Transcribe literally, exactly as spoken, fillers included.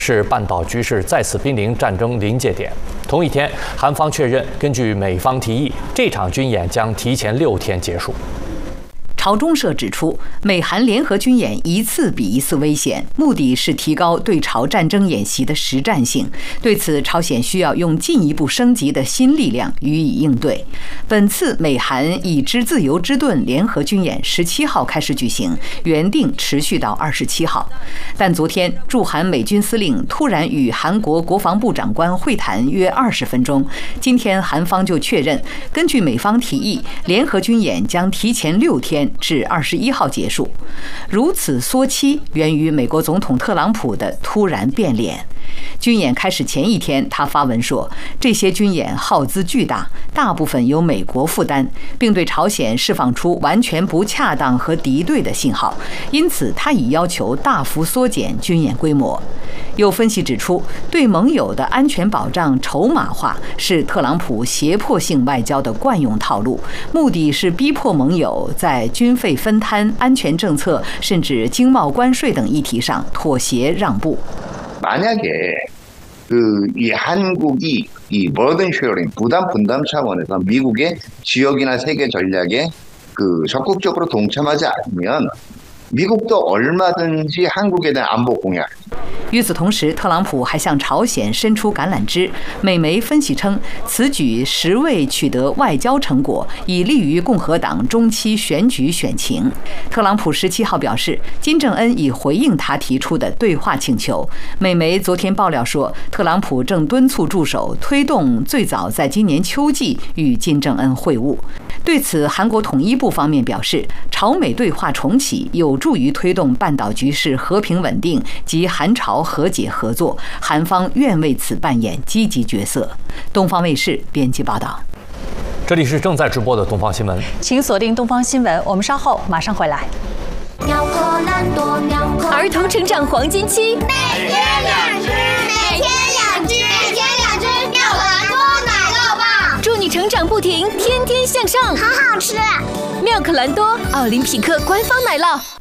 是半岛局势再次濒临战争临界点。同一天，韩方确认，根据美方提议，这场军演将提前六天结束。 朝中社指出，美韩联合军演一次比一次危险，目的是提高对朝战争演习的实战性。对此，朝鲜需要用进一步升级的新力量予以应对。本次美韩已知自由之盾联合军演十七号开始举行，原定持续到二十七号。但昨天驻韩美军司令突然与韩国国防部长官会谈约二十分钟，今天韩方就确认，根据美方提议，联合军演将提前六天。 至二十一号结束，如此缩期源于美国总统特朗普的突然变脸。军演开始前一天，他发文说，这些军演耗资巨大，大部分由美国负担，并对朝鲜释放出完全不恰当和敌对的信号，因此他已要求大幅缩减军演规模。有分析指出，对盟友的安全保障筹码化是特朗普胁迫性外交的惯用套路，目的是逼迫盟友在军费分摊、安全政策甚至经贸关税等议题上妥协让步。 만약에 그 이 한국이 이 버든 쉐어링 부담 분담 차원에서 미국의 지역이나 세계 전략에 그 적극적으로 동참하지 않으면 미국도 얼마든지 한국에 대한 안보 공약. 与此同时，特朗普还向朝鲜伸出橄榄枝。美媒分析称，此举实为取得外交成果，以利于共和党中期选举选情。特朗普十七号表示，金正恩已回应他提出的对话请求。美媒昨天爆料说，特朗普正敦促助手推动最早在今年秋季与金正恩会晤。对此，韩国统一部方面表示，朝美对话重启有助于推动半岛局势和平稳定及韩朝和解合作，韩方愿为此扮演积极角色。东方卫视编辑报道。 这里是正在直播的东方新闻， 请锁定东方新闻，我们稍后马上回来。儿童成长黄金期， 每天两只，每天两只，每天两只妙可蓝多奶酪棒， 祝你成长不停，天天向上， 好好吃。 妙可蓝多，奥林匹克官方奶酪。